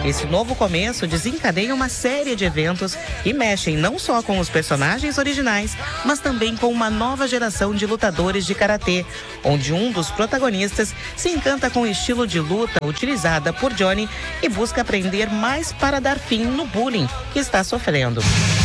Esse novo começo desencadeia uma série de eventos que mexem não só com os personagens originais, mas também com uma nova geração de lutadores de karatê, onde um dos protagonistas se encanta com o estilo de luta utilizada por Johnny e busca aprender mais para dar fim no bullying que está sofrendo.